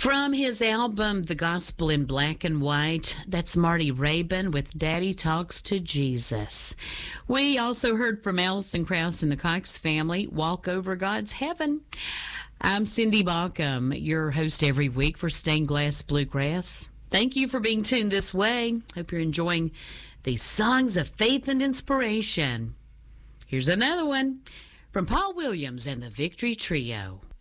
From his album, The Gospel in Black and White, that's Marty Raybon with Daddy Talks to Jesus. We also heard from Alison Krauss and the Cox family, Walk Over God's Heaven. I'm Cindy Baucom, your host every week for Stained Glass Bluegrass. Thank you for being tuned this way. Hope you're enjoying these songs of faith and inspiration. Here's another one from Paul Williams and the Victory Trio.